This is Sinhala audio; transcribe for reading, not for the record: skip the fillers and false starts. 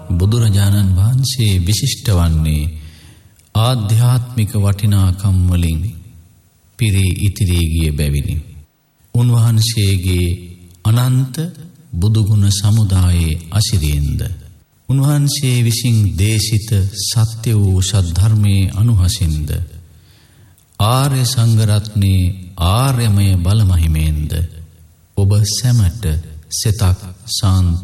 බුදුරජාණන් වහන්සේ විශිෂ්ට වන්නේ ආධ්‍යාත්මික වටිනාකම් වලින් පිරී ඉතිරී ගිය බැවිනි. උන්වහන්සේගේ අනන්ත බුදුගුණ සමුදායේ අසිරියෙන්ද උන්වහන්සේ විසින් දේශිත සත්‍ය වූ සද්ධර්මයේ අනුහසින්ද ආර්ය සංඝරත්නයේ ආර්යමය බලමහිමෙන්ද ඔබ සැමට සෙතක් සාන්ති